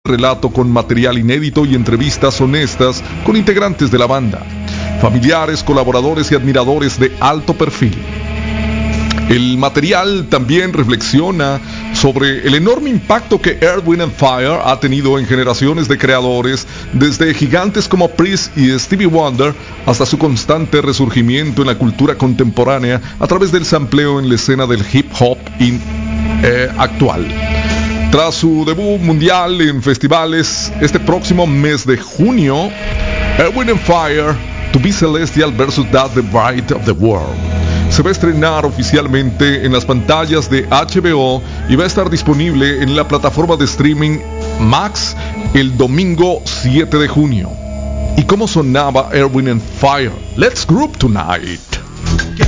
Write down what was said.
relato con material inédito y entrevistas honestas con integrantes de la banda, familiares, colaboradores y admiradores de alto perfil. El material también reflexiona sobre el enorme impacto que Earth, Wind & Fire ha tenido en generaciones de creadores, desde gigantes como Prince y Stevie Wonder hasta su constante resurgimiento en la cultura contemporánea a través del sampleo en la escena del hip hop actual. Tras su debut mundial en festivales este próximo mes de junio, Earth, Wind & Fire, To Be Celestial vs. That the Bride of the World, se va a estrenar oficialmente en las pantallas de HBO y va a estar disponible en la plataforma de streaming Max el domingo 7 de junio. ¿Y cómo sonaba Earth, Wind & Fire? Let's Group Tonight.